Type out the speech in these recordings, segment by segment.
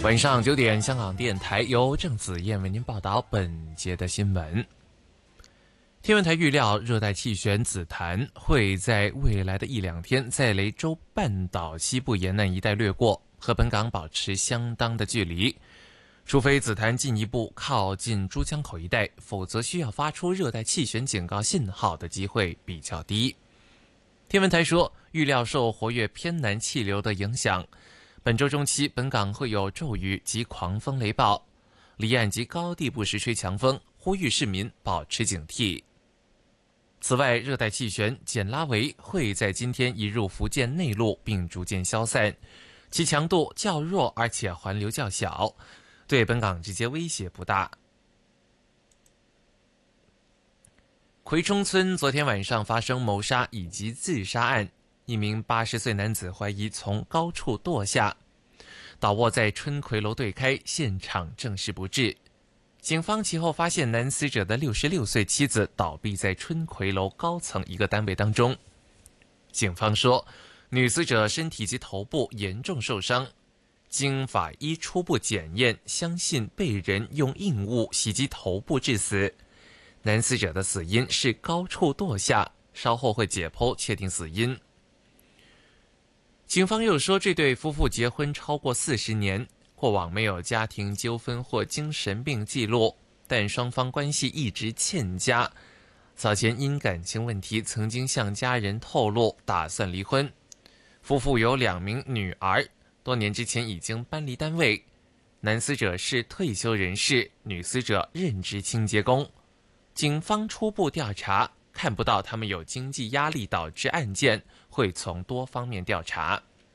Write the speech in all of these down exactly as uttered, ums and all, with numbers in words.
晚上九点，香港电台由郑子燕为您报道本节的新闻。天文台预料，热带气旋紫檀会在未来的一两天在雷州半岛西部沿岸一带掠过，和本港保持相当的距离。除非紫檀进一步靠近珠江口一带，否则需要发出热带气旋警告信号的机会比较低。天文台说，预料受活跃偏南气流的影响，本周中期本港会有骤雨及狂风雷暴，离岸及高地不时吹强风，呼吁市民保持警惕。此外，热带气旋简拉维会在今天移入福建内陆并逐渐消散，其强度较弱，而且环流较小，对本港直接威胁不大。葵涌村昨天晚上发生谋杀以及自杀案，一名八十岁男子怀疑从高处堕下，倒卧在春葵楼对开，现场证实不治。警方其后发现男死者的六十六岁妻子倒闭在春葵楼高层一个单位当中。警方说，女死者身体及头部严重受伤，经法医初步检验，相信被人用硬物袭击头部致死。男死者的死因是高处堕下，稍后会解剖确定死因。警方又说，这对夫妇结婚超过四十年，过往没有家庭纠纷或精神病记录，但双方关系一直欠佳。早前因感情问题曾经向家人透露打算离婚。夫妇有两名女儿，多年之前已经搬离单位。男死者是退休人士，女死者任职清洁工。警方初步调查看不到他们有经济压力导致案件，会从多方面调查。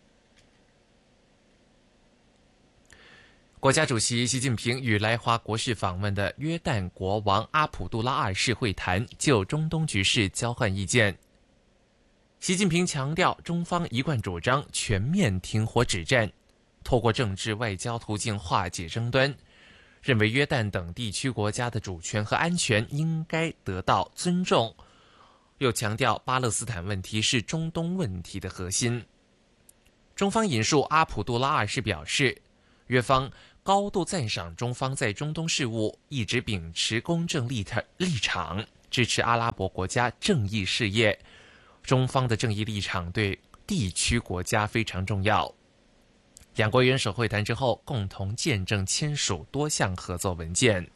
国家主席习近平与来华国事访问的约旦国王阿卜杜拉二世会谈，就中东局势交换意见。习近平强调，中方一贯主张全面停火止战，透过政治外交途径化解争端，认为约旦等地区国家的主权和安全应该得到尊重，又强调巴勒斯坦问题是中东问题的核心。中方引述阿卜杜拉二世表示，约方高度赞赏中方在中东事务一直秉持公正立场，支持阿拉伯国家正义事业。中方的正义立场对地区国家非常重要。两国元首会谈之后，共同见证签署多项合作文件。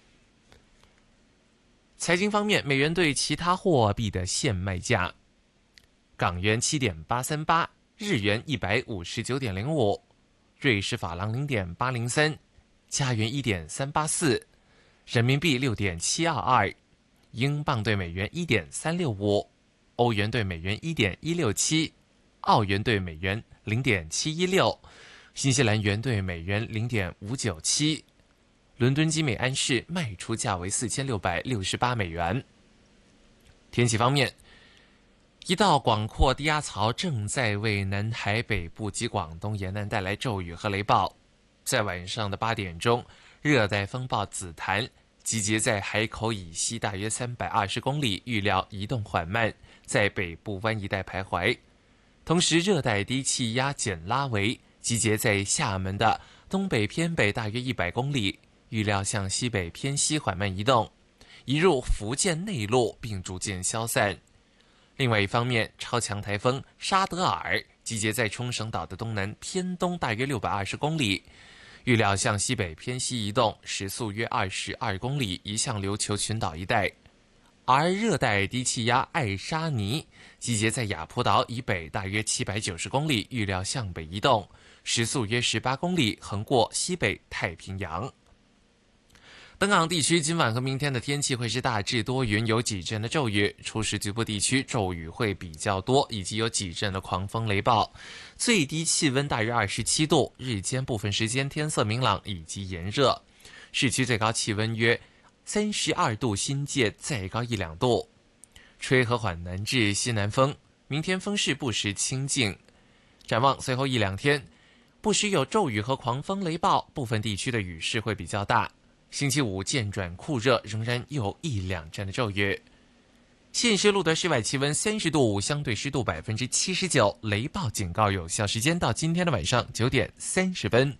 财经方面，美元对其他货币的现卖价：港元 七点八三八， 日元 一百五十九点零五，瑞士法郎 零点八零三， 加元 一点三八四， 人民币 六点七二二， 英镑对美元 一点三六五， 欧元对美元 一点一六七， 澳元对美元 零点七一六， 新西兰元对美元 零点五九七。 伦敦基美安士卖出价为四千六百六十八美元。天气方面，一道广阔低压槽正在为南海北部及广东沿岸带来骤雨和雷暴。在晚上的八点钟，热带风暴紫檀集结在海口以西大约三百二十公里，预料移动缓慢，在北部湾一带徘徊。同时，热带低气压简拉维集结在厦门的东北偏北大约一百公里，预料向西北偏西缓慢移动，移入福建内陆并逐渐消散。另外一方面，超强台风沙德尔集结在冲绳岛的东南偏东大约六百二十公里，预料向西北偏西移动，时速约二十二公里，移向琉球群岛一带。而热带低气压艾沙尼集结在雅浦岛以北大约七百九十公里，预料向北移动，时速约十八公里，横过西北太平洋。本港地区今晚和明天的天气会是大致多云，有几阵的骤雨，初时局部地区骤雨会比较多，以及有几阵的狂风雷暴。最低气温大约二十七度，日间部分时间天色明朗以及炎热，市区最高气温约三十二度，新界再高一两度，吹和缓南至西南风，明天风势不时清劲。展望随后一两天，不时有骤雨和狂风雷暴，部分地区的雨势会比较大。星期五渐转酷热，仍然有一两阵的骤雨。现时录得室外气温三十度，相对湿度百分之七十九，雷暴警告有效时间到今天的晚上九点三十分。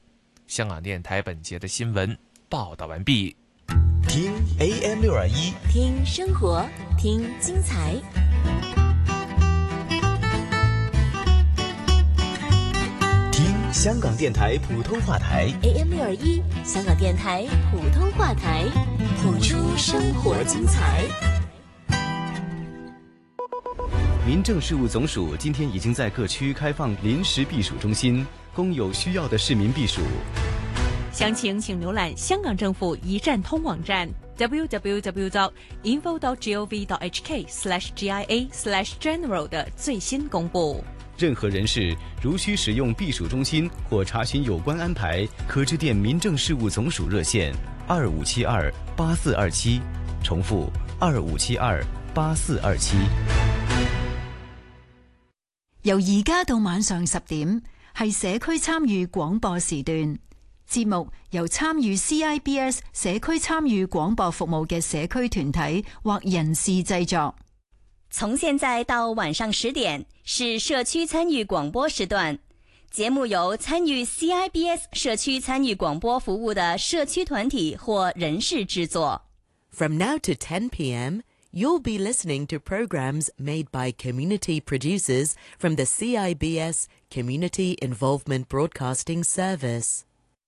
香港電台本節的新聞報道完畢。 聽 A M 六二一， 聽生活，聽精彩。 聽香港電台普通話台 A M 六二一，香港電台普通話台，譜出生活精彩。 民政事務總署今天已經在各區開放臨時避暑中心，供有需要的市民避暑。 詳情請瀏覽香港政府一站通網站 double-u double-u double-u dot info dot gov dot h k slash G I A slash general 的最新公布。 任何人士如需使用避暑中心或查詢有關安排，可致電民政事務總署熱線二五七二八四二七，重複二五七二八四二七。 由而家到晚上十點，係社區參與廣播時段。節目由參與 C I B S 社區參與廣播服務嘅社區團體或人士製作。 從現在到晚上十點是社區參與廣播時段，節目由參與 C I B S 社區參與廣播服務的社區團體或人士製作。 From now to ten p.m., you'll be listening to programs made by community producers from the C I B S Community Involvement Broadcasting Service。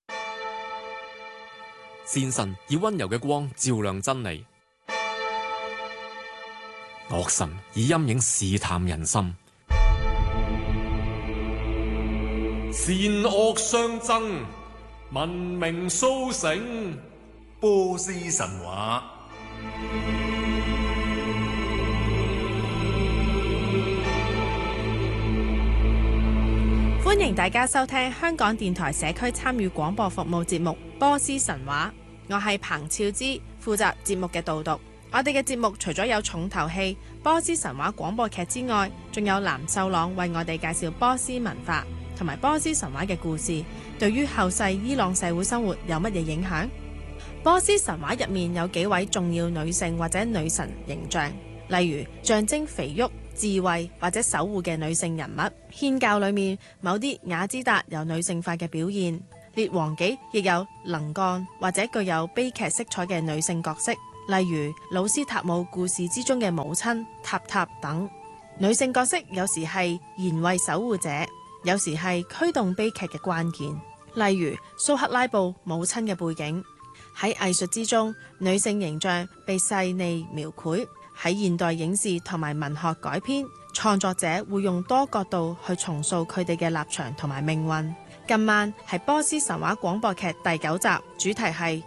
善神以溫柔嘅光照亮真理，惡神以陰影試探人心。 善惡相爭，文明蘇醒。波斯神話。 歡迎大家收聽香港電台社區參與廣播服務節目《波斯神話》，我係彭超之，負責節目嘅導讀。我哋嘅節目除咗有重頭戲《波斯神話》廣播劇之外，仲有藍秀朗為我哋介紹波斯文化同埋波斯神話嘅故事，對於後世伊朗社會生活有乜嘢影響？波斯神話入面有幾位重要女性或者女神形象，例如象徵肥沃、智慧或者守護嘅女性人物。祆教裏面某啲雅茲達有女性化嘅表現，列王紀亦有能幹或者具有悲劇色彩嘅女性角色，例如魯斯塔姆故事之中嘅母親塔塔等。女性角色有時係賢惠守護者，有時係驅動悲劇嘅關鍵，例如蘇克拉布母親嘅背景。喺藝術之中，女性形象被細膩描繪。喺現代影視同埋文學改編，創作者會用多角度去重塑佢哋嘅立場同埋命運。今晚係波斯神話廣播劇第九集，主題係